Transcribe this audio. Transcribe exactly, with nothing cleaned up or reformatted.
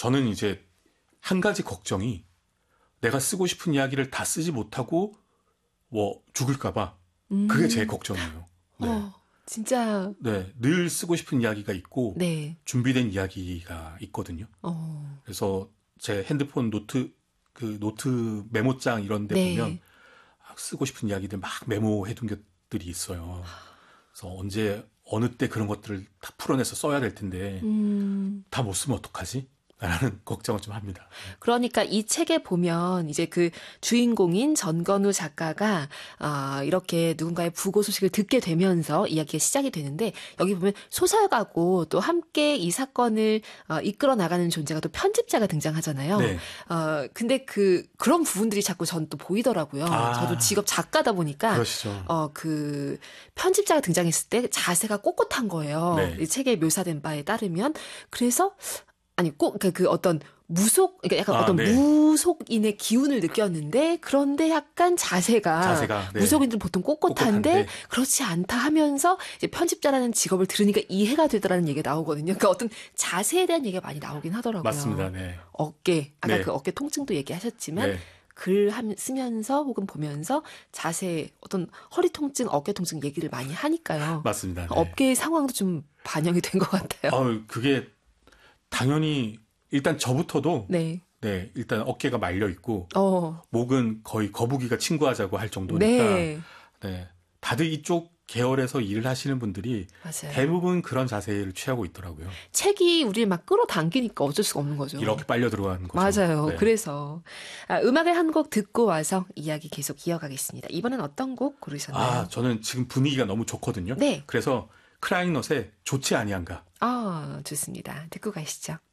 저는 이제 한 가지 걱정이 내가 쓰고 싶은 이야기를 다 쓰지 못하고 뭐 죽을까봐 음. 그게 제일 걱정이에요. 네. 어, 진짜. 네, 늘 쓰고 싶은 이야기가 있고 네. 준비된 이야기가 있거든요. 어. 그래서 제 핸드폰 노트 그 노트 메모장 이런 데 네. 보면 쓰고 싶은 이야기들 막 메모해둔 것들이 있어요. 그래서 언제 어느 때 그런 것들을 다 풀어내서 써야 될 텐데 음. 다 못 쓰면 어떡하지? 라는 걱정을 좀 합니다. 그러니까 이 책에 보면 이제 그 주인공인 전건우 작가가 어, 이렇게 누군가의 부고 소식을 듣게 되면서 이야기가 시작이 되는데 여기 보면 소설가고 또 함께 이 사건을 어, 이끌어 나가는 존재가 또 편집자가 등장하잖아요. 네. 어, 근데 그 그런 부분들이 자꾸 전 또 보이더라고요. 아, 저도 직업 작가다 보니까 그러시죠. 어, 그 편집자가 등장했을 때 자세가 꼿꼿한 거예요. 네. 이 책에 묘사된 바에 따르면 그래서 아니, 꼭, 그, 그 어떤 무속, 그러니까 약간 아, 어떤 네. 무속인의 기운을 느꼈는데, 그런데 약간 자세가, 자세가 네. 무속인들은 보통 꼿꼿한데, 꼿꼿한데, 그렇지 않다 하면서, 이제 편집자라는 직업을 들으니까 이해가 되더라는 얘기가 나오거든요. 그러니까 어떤 자세에 대한 얘기가 많이 나오긴 하더라고요. 맞습니다, 네. 어깨, 아까 네. 그 어깨 통증도 얘기하셨지만, 네. 글 쓰면서 혹은 보면서 자세, 어떤 허리 통증, 어깨 통증 얘기를 많이 하니까요. 맞습니다. 네. 업계의 상황도 좀 반영이 된 것 같아요. 어, 그게, 당연히 일단 저부터도 네, 네 일단 어깨가 말려 있고 어. 목은 거의 거북이가 친구하자고 할 정도니까 네. 네 다들 이쪽 계열에서 일을 하시는 분들이 맞아요. 대부분 그런 자세를 취하고 있더라고요. 책이 우리를 막 끌어당기니까 어쩔 수가 없는 거죠. 이렇게 빨려 들어가는 거죠. 맞아요. 네. 그래서 아, 음악을 한 곡 듣고 와서 이야기 계속 이어가겠습니다. 이번엔 어떤 곡 고르셨나요? 아, 저는 지금 분위기가 너무 좋거든요. 네. 그래서 크라잉넛의 좋지 아니한가. 아, 좋습니다. 듣고 가시죠.